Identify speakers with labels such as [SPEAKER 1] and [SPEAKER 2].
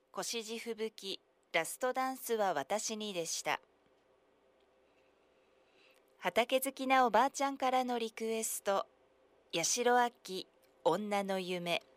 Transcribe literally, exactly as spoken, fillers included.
[SPEAKER 1] 越路吹雪ラストダンスは私にでした。畑好きなおばあちゃんからのリクエスト、八代亜紀女の夢。